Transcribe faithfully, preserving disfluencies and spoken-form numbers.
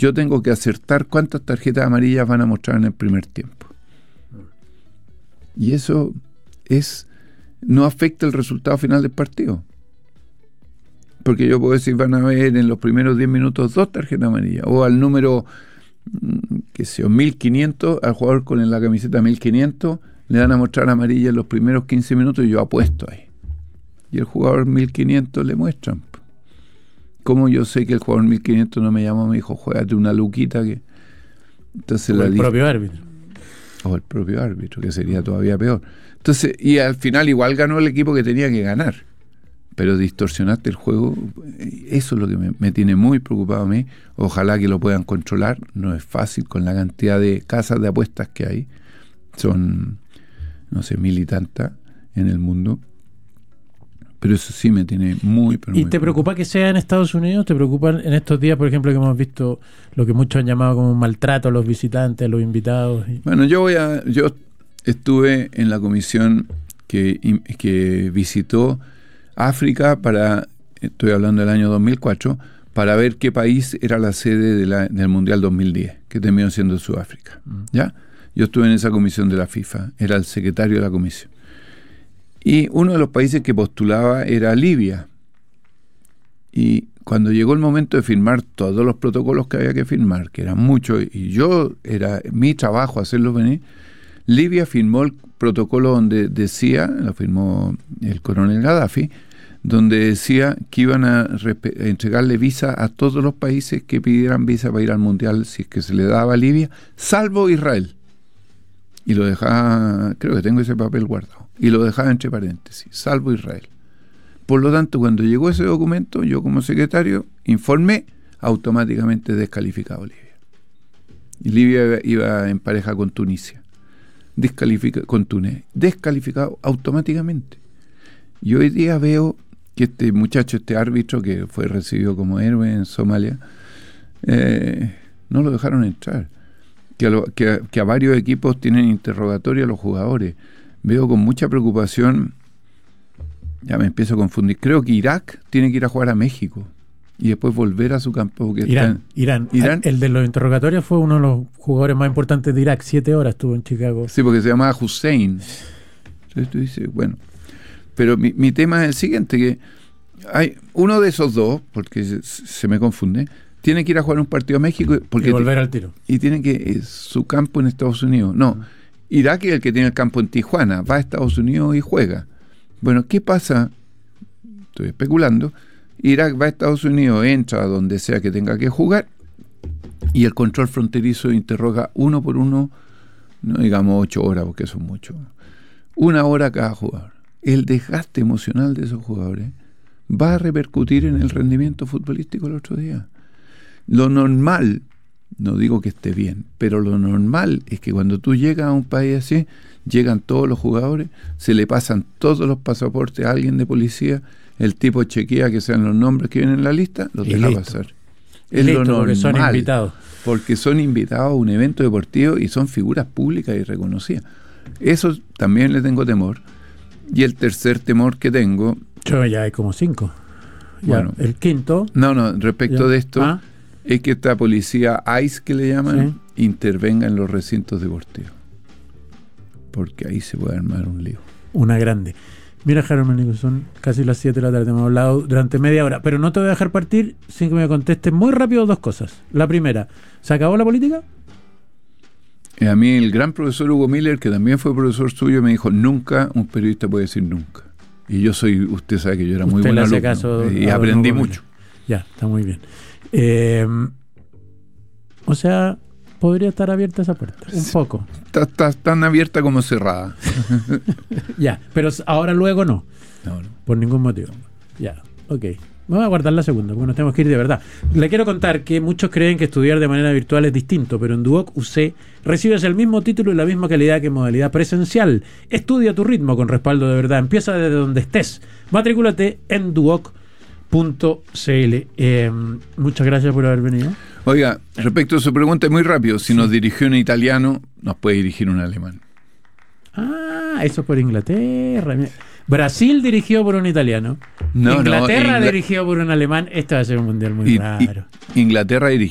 yo tengo que acertar cuántas tarjetas amarillas van a mostrar en el primer tiempo. Y eso es no afecta el resultado final del partido. Porque yo puedo decir, van a ver en los primeros diez minutos dos tarjetas amarillas, o al número, qué sé yo, mil quinientos, al jugador con la camiseta mil quinientos, le van a mostrar amarilla en los primeros quince minutos y yo apuesto ahí. Y el jugador mil quinientos le muestran. ¿Cómo yo sé que el jugador mil quinientos no me llamó y me dijo, juégate una luquita? Que entonces o la el di- propio árbitro. O el propio árbitro, que sería todavía peor. Entonces, y al final igual ganó el equipo que tenía que ganar. Pero distorsionaste el juego. Eso es lo que me, me tiene muy preocupado a mí. Ojalá que lo puedan controlar. No es fácil con la cantidad de casas de apuestas que hay. Son, no sé, mil y tantas en el mundo. Pero eso sí me tiene muy, pero ¿Y muy te preocupa que sea en Estados Unidos? ¿Te preocupan en estos días, por ejemplo, que hemos visto lo que muchos han llamado como un maltrato a los visitantes, a los invitados? Y... Bueno, yo voy a, yo estuve en la comisión que, que visitó África para, estoy hablando del año dos mil cuatro, para ver qué país era la sede de la, del Mundial dos mil diez, que terminó siendo Sudáfrica. Mm. ¿Ya? Yo estuve en esa comisión de la FIFA, era el secretario de la comisión. Y uno de los países que postulaba era Libia. Y cuando llegó el momento de firmar todos los protocolos que había que firmar, que eran muchos, y yo, era mi trabajo hacerlos venir, Libia firmó el protocolo donde decía, lo firmó el coronel Gaddafi, donde decía que iban a, respe- a entregarle visa a todos los países que pidieran visa para ir al Mundial, si es que se le daba a Libia, salvo Israel. Y lo dejaba, creo que tengo ese papel guardado, y lo dejaba entre paréntesis, salvo Israel. Por lo tanto, cuando llegó ese documento, yo como secretario informé, automáticamente descalificado Libia. Y Libia iba en pareja con Tunisia. Descalifica, con Túnez, descalificado automáticamente. Y hoy día veo que este muchacho, este árbitro que fue recibido como héroe en Somalia, eh, no lo dejaron entrar. Que a, lo, que, que a varios equipos tienen interrogatorio a los jugadores. Veo con mucha preocupación, ya me empiezo a confundir, creo que Irak tiene que ir a jugar a México y después volver a su campo. Que Irán, está en, Irán, Irán. El de los interrogatorios fue uno de los jugadores más importantes de Irak. Siete horas estuvo en Chicago. Sí, porque se llamaba Hussein. Entonces tú dices, bueno. Pero mi, mi tema es el siguiente, que hay uno de esos dos, porque se, se me confunde, tiene que ir a jugar un partido a México porque y volver t- al tiro. Y tiene que, eh, su campo en Estados Unidos. No, uh-huh. Irak es el que tiene el campo en Tijuana, va a Estados Unidos y juega. Bueno, ¿qué pasa? Estoy especulando. Irak va a Estados Unidos, entra a donde sea que tenga que jugar, y el control fronterizo interroga uno por uno, no digamos ocho horas, porque son mucho, una hora cada jugador. El desgaste emocional de esos jugadores va a repercutir en el rendimiento futbolístico el otro día. Lo normal, no digo que esté bien, pero lo normal es que cuando tú llegas a un país así, llegan todos los jugadores, se le pasan todos los pasaportes a alguien de policía, el tipo chequea que sean los nombres que vienen en la lista, los y deja listo. pasar. Y Es listo, lo normal, porque son invitados. Porque son invitados a un evento deportivo y son figuras públicas y reconocidas. Eso también le tengo temor. Y el tercer temor que tengo... Yo ya hay como cinco. Ya, bueno, el quinto... No, no, respecto ya. de esto, ¿Ah? es que esta policía ICE, que le llaman, sí, intervenga en los recintos deportivos. Porque ahí se puede armar un lío. Una grande. Mira, Jaime, son casi las siete de la tarde, hemos hablado durante media hora, pero no te voy a dejar partir sin que me contestes muy rápido dos cosas. La primera, ¿se acabó la política? Eh, a mí el gran profesor Hugo Miller, que también fue profesor suyo, me dijo, nunca un periodista puede decir nunca. Y yo soy, usted sabe que yo era muy buen alumno caso y aprendí mucho. Ya, está muy bien. Eh, o sea, podría estar abierta esa puerta, un sí, poco. Está, está tan abierta como cerrada. Ya, pero ahora luego no. No, no. Por ningún motivo. Ya, ok. Me voy a guardar la segunda, porque nos tenemos que ir de verdad. Le quiero contar que muchos creen que estudiar de manera virtual es distinto, pero en Duoc U C recibes el mismo título y la misma calidad que en modalidad presencial. Estudia a tu ritmo con respaldo de verdad. Empieza desde donde estés. Matrículate en duoc punto c l. Eh, muchas gracias por haber venido. Oiga, respecto a su pregunta, muy rápido. Si sí. nos dirigió un italiano, nos puede dirigir un alemán. Ah, eso por Inglaterra. Brasil dirigido por un italiano. No, Inglaterra no, Ingl... dirigido por un alemán. Esto va a ser un mundial muy y, raro. Y Inglaterra dirigió